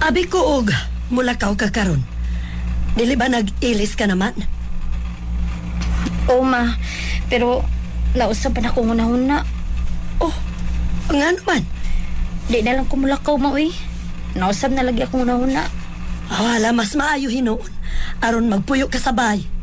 Abi ko og mulakaw ka karon. Dili ba nag-ilis ka naman? Oo, ma. Pero, nausap pa na akong una-una. Oh, nga naman. Di na lang kumulakaw, ma, uy. Nausap na lagi akong una-una. Wala, mas maayo hinoon. Aron magpuyo ka sa bay.